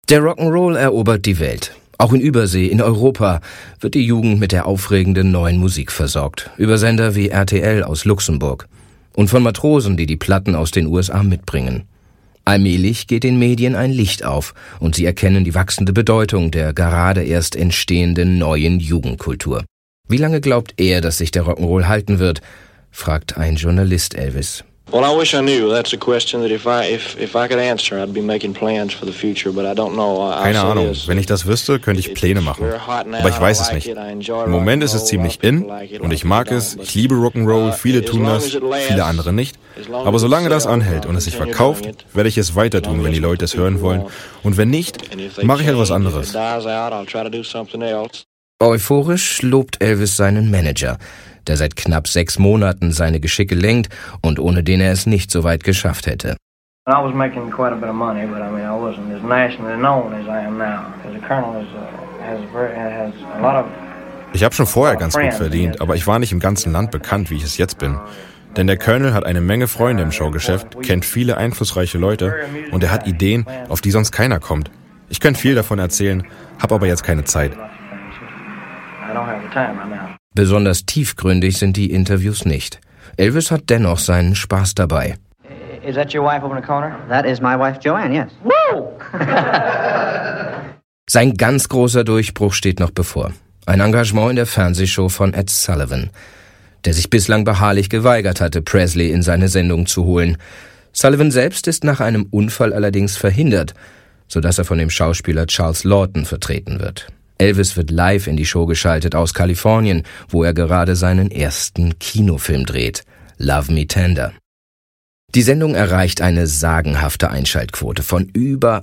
Der Rock'n'Roll erobert die Welt. Auch in Übersee, in Europa, wird die Jugend mit der aufregenden neuen Musik versorgt. Über Sender wie RTL aus Luxemburg. Und von Matrosen, die die Platten aus den USA mitbringen. Allmählich geht den Medien ein Licht auf und sie erkennen die wachsende Bedeutung der gerade erst entstehenden neuen Jugendkultur. Wie lange glaubt er, dass sich der Rock'n'Roll halten wird, fragt ein Journalist Elvis. Well, I wish I knew. That's a question that if I could answer, I'd be making plans for the future, but I don't know. Keine Ahnung. Wenn ich das wüsste, könnte ich Pläne machen. Aber ich weiß es nicht. Im Moment ist es ziemlich in und ich mag es. Ich liebe Rock'n'Roll. Viele tun das, viele andere nicht. Aber solange das anhält und es sich verkauft, werde ich es weiter tun, wenn die Leute es hören wollen. Und wenn nicht, mache ich etwas anderes. Euphorisch lobt Elvis seinen Manager, der seit knapp 6 Monaten seine Geschicke lenkt und ohne den er es nicht so weit geschafft hätte. Ich habe schon vorher ganz gut verdient, aber ich war nicht im ganzen Land bekannt, wie ich es jetzt bin. Denn der Colonel hat eine Menge Freunde im Showgeschäft, kennt viele einflussreiche Leute und er hat Ideen, auf die sonst keiner kommt. Ich könnte viel davon erzählen, habe aber jetzt keine Zeit. Besonders tiefgründig sind die Interviews nicht. Elvis hat dennoch seinen Spaß dabei. Is that your wife over in the corner? That is my wife Joanne, yes. Woo! Sein ganz großer Durchbruch steht noch bevor. Ein Engagement in der Fernsehshow von Ed Sullivan, der sich bislang beharrlich geweigert hatte, Presley in seine Sendung zu holen. Sullivan selbst ist nach einem Unfall allerdings verhindert, sodass er von dem Schauspieler Charles Lawton vertreten wird. Elvis wird live in die Show geschaltet aus Kalifornien, wo er gerade seinen ersten Kinofilm dreht, Love Me Tender. Die Sendung erreicht eine sagenhafte Einschaltquote von über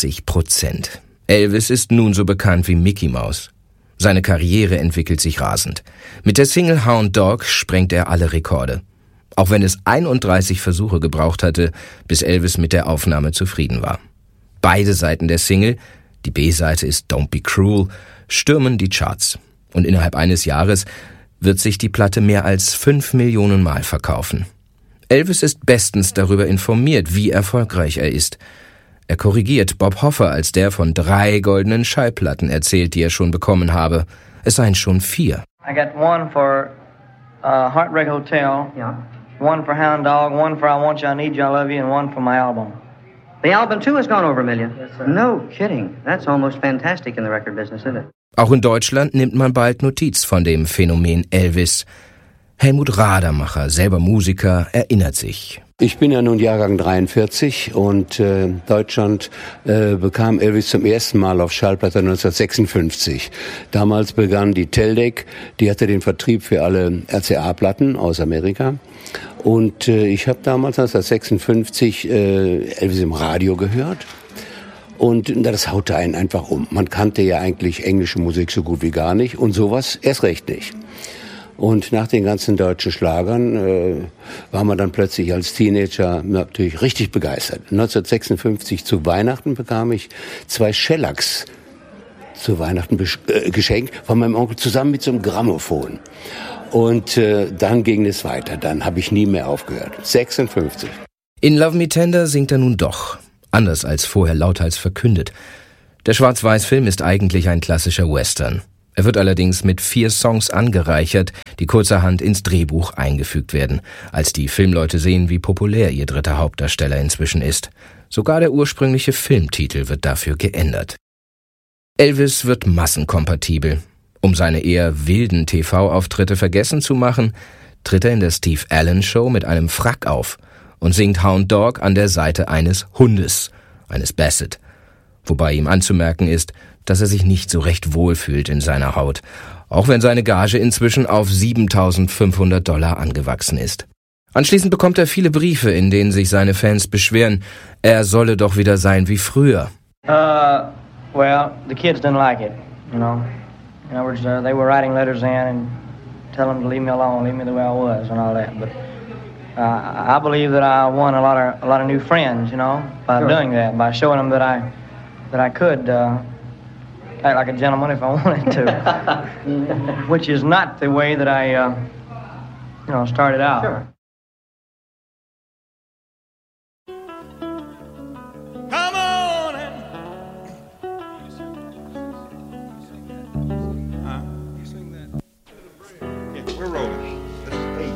80%. Elvis ist nun so bekannt wie Mickey Mouse. Seine Karriere entwickelt sich rasend. Mit der Single Hound Dog sprengt er alle Rekorde. Auch wenn es 31 Versuche gebraucht hatte, bis Elvis mit der Aufnahme zufrieden war. Beide Seiten der Single, die B-Seite ist Don't Be Cruel, stürmen die Charts. Und innerhalb eines Jahres wird sich die Platte mehr als 5 Millionen Mal verkaufen. Elvis ist bestens darüber informiert, wie erfolgreich er ist. Er korrigiert Bob Hoffer, als der von 3 goldenen Schallplatten erzählt, die er schon bekommen habe. Es seien schon 4. I got one for Heartbreak Hotel, one for Hound Dog, one for I Want You, I Need You, I Love You, and one for my album. The album too has gone over 1 million. Yes, sir. No kidding. That's almost fantastic in the record business, isn't it? Auch in Deutschland nimmt man bald Notiz von dem Phänomen Elvis. Helmut Radermacher, selber Musiker, erinnert sich. Ich bin ja nun Jahrgang 43 und Deutschland bekam Elvis zum ersten Mal auf Schallplatte 1956. Damals begann die Teldec, die hatte den Vertrieb für alle RCA-Platten aus Amerika. Und ich habe damals 1956 Elvis im Radio gehört. Und das haute einen einfach um. Man kannte ja eigentlich englische Musik so gut wie gar nicht und sowas erst recht nicht. Und nach den ganzen deutschen Schlagern war man dann plötzlich als Teenager natürlich richtig begeistert. 1956 zu Weihnachten bekam ich 2 Shellacks zu Weihnachten geschenkt von meinem Onkel zusammen mit so einem Grammophon. Und dann ging es weiter. Dann habe ich nie mehr aufgehört. 56. In Love Me Tender singt er nun doch. Anders als vorher lauthals verkündet. Der Schwarz-Weiß-Film ist eigentlich ein klassischer Western. Er wird allerdings mit 4 Songs angereichert, die kurzerhand ins Drehbuch eingefügt werden, als die Filmleute sehen, wie populär ihr dritter Hauptdarsteller inzwischen ist. Sogar der ursprüngliche Filmtitel wird dafür geändert. Elvis wird massenkompatibel. Um seine eher wilden TV-Auftritte vergessen zu machen, tritt er in der Steve Allen Show mit einem Frack auf und singt Hound Dog an der Seite eines Hundes, eines Basset. Wobei ihm anzumerken ist, dass er sich nicht so recht wohlfühlt in seiner Haut, auch wenn seine Gage inzwischen auf $7.500 angewachsen ist. Anschließend bekommt er viele Briefe, in denen sich seine Fans beschweren, er solle doch wieder sein wie früher. Well, the kids didn't like it, you know. In other words, they were writing letters in and telling them to leave me alone, leave me the way I was and all that. But I believe that I won a lot of new friends, you know, by doing that, by showing them that I could act like a gentleman if I wanted to, which is not the way that I started out. Sure.